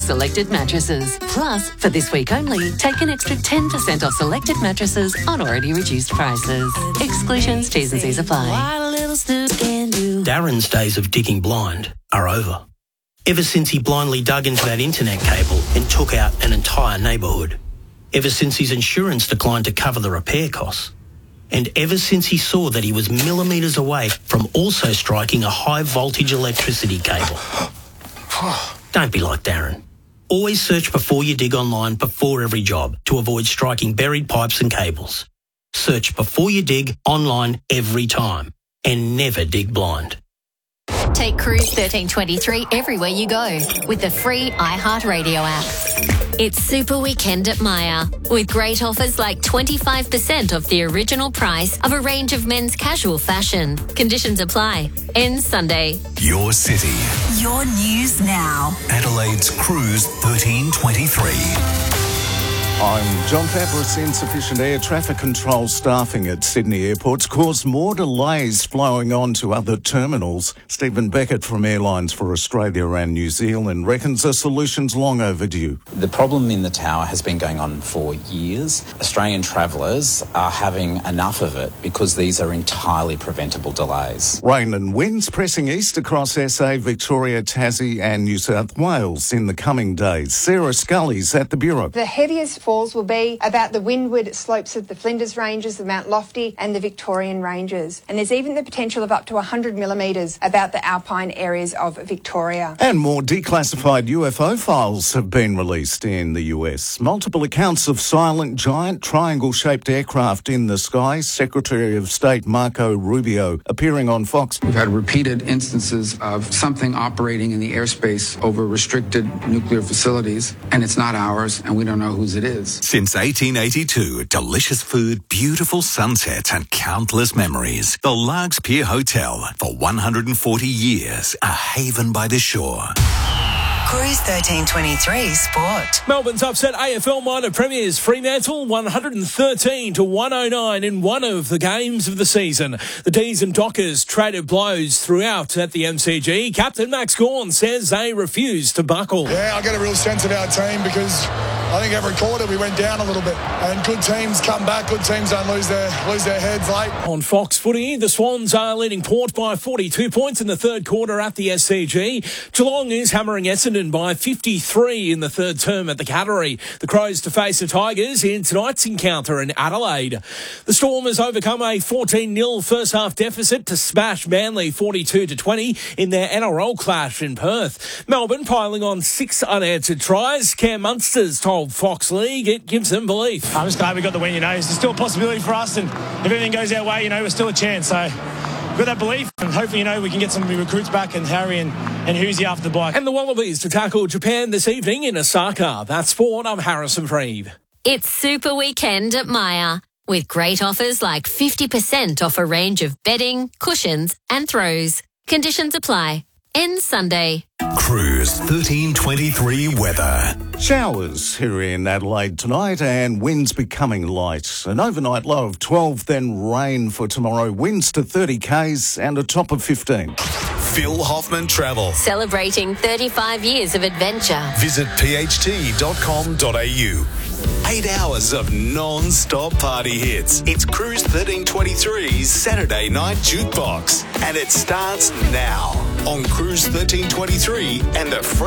selected mattresses. Plus, for this week only, take an extra 10% off selected mattresses on already reduced prices. Exclusions, T's and C's apply. Darren's days of digging blind are over. Ever since he blindly dug into that internet cable and took out an entire neighbourhood. Ever since his insurance declined to cover the repair costs. And ever since he saw that he was millimetres away from also striking a high-voltage electricity cable. Don't be like Darren. Always search before you dig online before every job to avoid striking buried pipes and cables. Search before you dig online every time. And never dig blind. Take Cruise 1323 everywhere you go with the free iHeartRadio app. It's Super Weekend at Myer, with great offers like 25% off the original price of a range of men's casual fashion. Conditions apply. Ends Sunday. Your city. Your news now. Adelaide's Cruise 1323. I'm John Fabris. Insufficient air traffic control staffing at Sydney airports caused more delays flowing on to other terminals. Stephen Beckett from Airlines for Australia and New Zealand reckons the solution's long overdue. The problem in the tower has been going on for years. Australian travellers are having enough of it because these are entirely preventable delays. Rain and winds pressing east across SA, Victoria, Tassie and New South Wales in the coming days. Sarah Scully's at the Bureau. The heaviest falls will be about the windward slopes of the Flinders Ranges, the Mount Lofty and the Victorian Ranges. And there's even the potential of up to 100 millimetres about the alpine areas of Victoria. And more declassified UFO files have been released in the US. Multiple accounts of silent giant triangle-shaped aircraft in the sky. Secretary of State Marco Rubio appearing on Fox. We've had repeated instances of something operating in the airspace over restricted nuclear facilities, and it's not ours, and we don't know whose it is. Since 1882, delicious food, beautiful sunsets and countless memories. The Largs Pier Hotel, for 140 years, a haven by the shore. Cruise 1323 Sport. Melbourne's upset AFL minor premiers Fremantle 113-109 in one of the games of the season. The D's and Dockers traded blows throughout at the MCG. Captain Max Gawn says they refuse to buckle. Yeah, I get a real sense of our team because I think every quarter we went down a little bit, and good teams come back. Good teams don't lose their heads late. On Fox Footy, the Swans are leading Port by 42 points in the third quarter at the SCG. Geelong is hammering Essendon by 53 in the third term at the Cattery. The Crows to face the Tigers in tonight's encounter in Adelaide. The Storm has overcome a 14-0 first half deficit to smash Manly 42-20 in their NRL clash in Perth. Melbourne piling on 6 unanswered tries. Cam Munster's told Fox League it gives them belief. I'm just glad we got the win, There's still a possibility for us, and if everything goes our way, we're still a chance. So we've got that belief, and hopefully, we can get some recruits back, and Harry and Hoosie after the bike. And the Wallabies to tackle Japan this evening in Osaka. That's sport. I'm Harrison Freed. It's Super Weekend at Myer, with great offers like 50% off a range of bedding, cushions and throws. Conditions apply. Ends Sunday. Cruise 1323 weather. Showers here in Adelaide tonight and winds becoming light. An overnight low of 12, then rain for tomorrow. Winds to 30 k's and a top of 15. Phil Hoffman Travel. Celebrating 35 years of adventure. Visit pht.com.au. 8 hours of non-stop party hits. It's Cruise 1323's Saturday Night Jukebox. And it starts now on Cruise 1323 and the free